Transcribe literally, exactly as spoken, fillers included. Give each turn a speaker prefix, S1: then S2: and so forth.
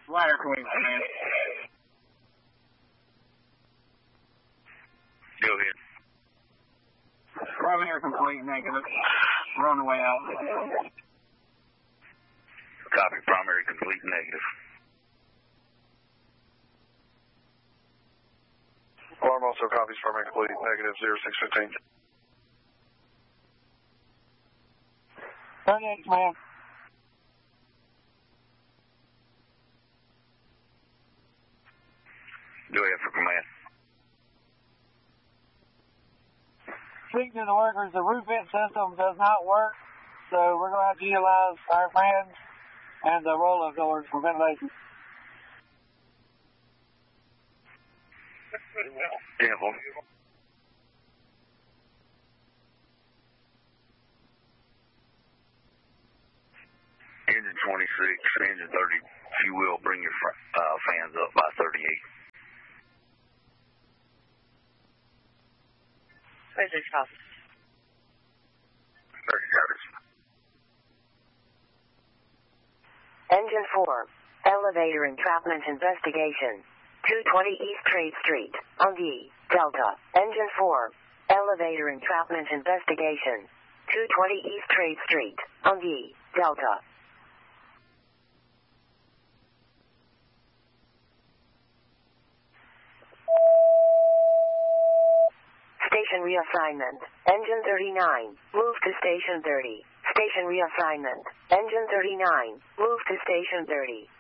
S1: Ladder complete, man.
S2: Go ahead.
S1: Primary complete, negative. We're on the way out.
S2: Copy, primary complete, negative.
S3: Alarm also copies primary complete, negative, zero six fifteen.
S1: thirty-eight, man.
S2: Go ahead for command.
S1: Speak to the workers, the roof vent system does not work, so we're going to have to utilize our fans and the roll-up doors for ventilation.
S2: Temple. Engine twenty-six, engine thirty, if you will, bring your uh, fans up by thirty-eight.
S4: thirty-six copies.
S2: thirty copies.
S5: Engine four, elevator entrapment investigation. two twenty East Trade Street, Ungi, Delta. Engine four, elevator entrapment investigation. two twenty East Trade Street, Ungi, Delta. Station reassignment. Engine thirty-nine, move to station thirty. Station reassignment. Engine thirty-nine, move to station thirty.